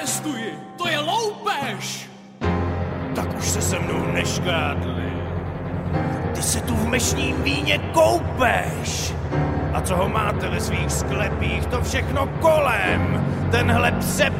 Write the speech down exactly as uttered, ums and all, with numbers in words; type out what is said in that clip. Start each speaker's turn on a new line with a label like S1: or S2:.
S1: protestuji, to je loupež!
S2: Tak už se se mnou neškádli. Ty se tu v mešním víně koupeš. A co ho máte ve svých sklepích, to všechno kolem. Tenhle psep